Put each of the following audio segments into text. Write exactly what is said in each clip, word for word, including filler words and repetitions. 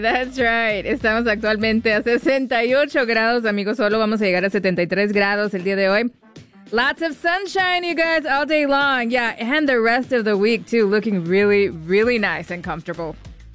right, that's right. Estamos actualmente a sesenta y ocho grados, amigos. Solo vamos a llegar a setenta y tres grados el día de hoy. Lots of sunshine, you guys, all day long. Yeah, and the rest of the week, too, looking really, really nice and comfortable.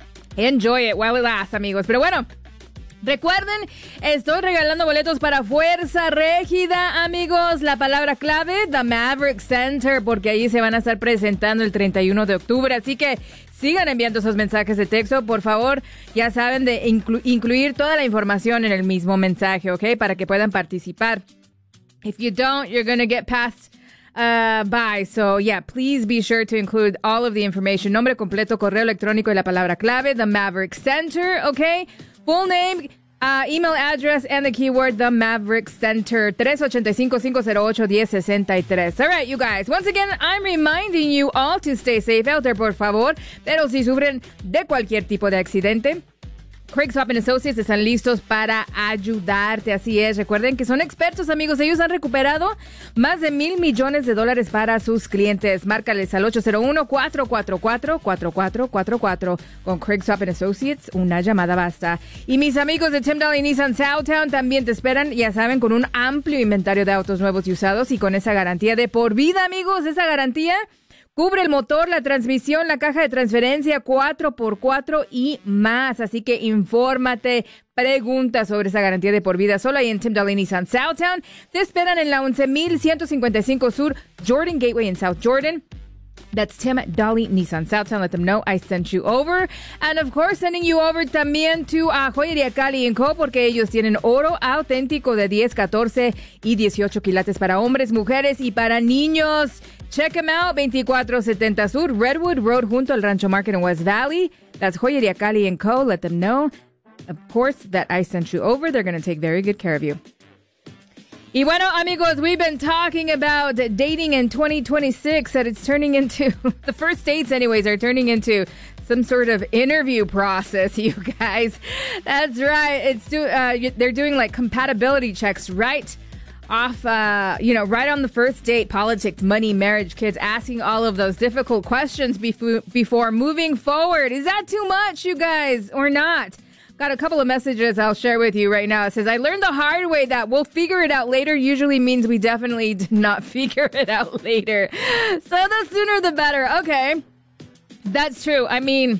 Enjoy it while it lasts, amigos. Pero bueno, recuerden, estoy regalando boletos para Fuerza Régida, amigos. La palabra clave, The Maverick Center, porque ahí se van a estar presentando el treinta y uno de octubre. Así que sigan enviando esos mensajes de texto, por favor. Ya saben de inclu- incluir toda la información en el mismo mensaje, ¿ok? Para que puedan participar. If you don't, you're going to get passed uh, by. So, yeah, please be sure to include all of the information. Nombre completo, correo electrónico y la palabra clave, The Maverick Center, okay? Full name, uh, email address, and the keyword, The Maverick Center. three eight five, five zero eight, one zero six three. All right, you guys. Once again, I'm reminding you all to stay safe out there, por favor. Pero si sufren de cualquier tipo de accidente, Craig Swap and Associates están listos para ayudarte, así es. Recuerden que son expertos, amigos. Ellos han recuperado más de mil millones de dólares para sus clientes. Márcales al ocho cero uno, cuatro cuatro cuatro, cuatro cuatro cuatro cuatro. Con Craig Swap and Associates, una llamada basta. Y mis amigos de Tim Dahle Nissan Southtown también te esperan, ya saben, con un amplio inventario de autos nuevos y usados y con esa garantía de por vida, amigos. Esa garantía cubre el motor, la transmisión, la caja de transferencia, cuatro por cuatro y más. Así que infórmate, pregunta sobre esa garantía de por vida. Solo ahí en Tim Dahle Nissan Southtown. Te esperan en la once mil ciento cincuenta y cinco Sur Jordan Gateway en South Jordan. That's Tim Dahle Nissan Southtown. Let them know I sent you over. And of course, sending you over también to uh, Joyería Cali and Co. Porque ellos tienen oro auténtico de diez, catorce y dieciocho quilates para hombres, mujeres y para niños. Check them out, veinticuatro setenta Sur Redwood Road junto al Rancho Market in West Valley. That's Joyería Cali and Co. Let them know, of course, that I sent you over. They're going to take very good care of you. Y bueno, amigos, we've been talking about dating in twenty twenty-six, that it's turning into, the first dates anyways, are turning into some sort of interview process, you guys. That's right. It's do, uh, they're doing like compatibility checks right off, uh, you know, right on the first date. Politics, money, marriage, kids, asking all of those difficult questions before, before moving forward. Is that too much, you guys, or not? Got a couple of messages I'll share with you right now. It says, I learned the hard way that we'll figure it out later usually means we definitely did not figure it out later. So the sooner the better. Okay. That's true. I mean,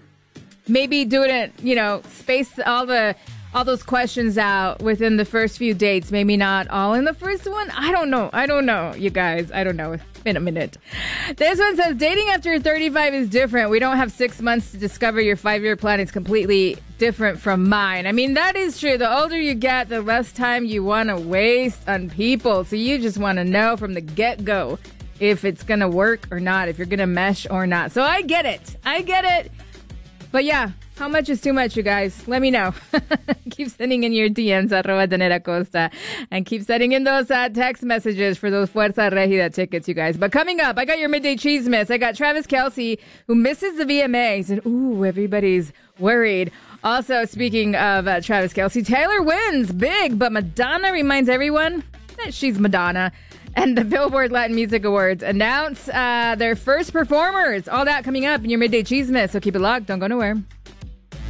maybe do it, you know, space all the all those questions out within the first few dates. Maybe not all in the first one. I don't know. I don't know, you guys. I don't know. It's been a minute. This one says, dating after thirty-five is different. We don't have six months to discover your five-year plan. It's completely different from mine. I mean, that is true. The older you get, the less time you want to waste on people. So you just want to know from the get-go if it's going to work or not, if you're going to mesh or not. So I get it. I get it. But yeah, how much is too much, you guys? Let me know. Keep sending in your D Ms, arroba Danette Acosta. And keep sending in those uh, text messages for those Fuerza Regida tickets, you guys. But coming up, I got your Midday Cheese Miss. I got Travis Kelce, who misses the V M As. And ooh, everybody's worried. Also, speaking of uh, Travis Kelce, Taylor wins big, but Madonna reminds everyone that she's Madonna. And the Billboard Latin Music Awards announce uh, their first performers. All that coming up in your Midday Cheese Miss. So keep it locked. Don't go nowhere.